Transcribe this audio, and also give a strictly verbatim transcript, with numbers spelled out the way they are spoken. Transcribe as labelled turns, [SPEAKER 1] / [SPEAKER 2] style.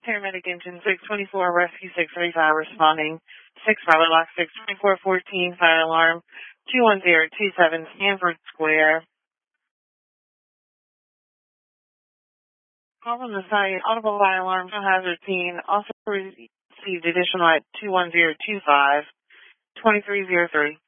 [SPEAKER 1] Paramedic engine six twenty-four, rescue six thirty-five, responding. six Bravo Lock six twenty-four fourteen, fire alarm two one zero two seven, Stanford Square. Call from the site, audible fire alarm, no hazard scene. Also received additional at two one zero two five, two three zero three.